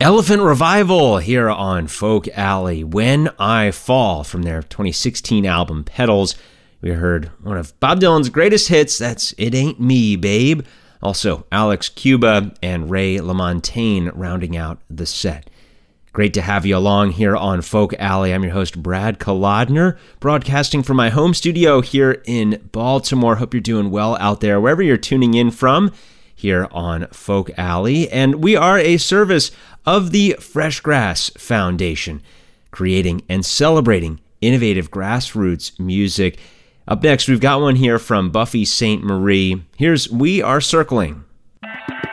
Elephant Revival here on Folk Alley. When I Fall from their 2016 album Petals. We heard one of Bob Dylan's greatest hits, that's It Ain't Me, Babe. Also, Alex Cuba and Ray LaMontagne rounding out the set. Great to have you along here on Folk Alley. I'm your host, Brad Kolodner, broadcasting from my home studio here in Baltimore. Hope you're doing well out there, wherever you're tuning in from, here on Folk Alley. And we are a service of the Fresh Grass Foundation, creating and celebrating innovative grassroots music. Up next, we've got one here from Buffy Sainte-Marie. Here's We Are Circling.